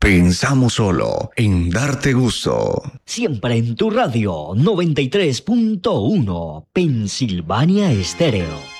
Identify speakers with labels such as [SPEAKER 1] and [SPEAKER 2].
[SPEAKER 1] Pensamos solo en darte gusto.
[SPEAKER 2] Siempre en tu radio 93.1 Pensilvania Estéreo.